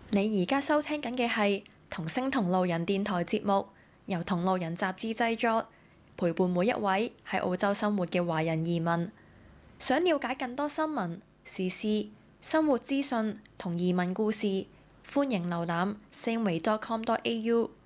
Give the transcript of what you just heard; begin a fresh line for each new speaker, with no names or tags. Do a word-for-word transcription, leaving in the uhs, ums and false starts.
你而家收聽緊嘅係同聲同路人電台節目，由同路人雜誌製作，陪伴每一位喺澳洲生活嘅華人移民。想了解更多新聞、時事、生活資訊同移民故事，歡迎瀏覽 sameway dot com dot a u。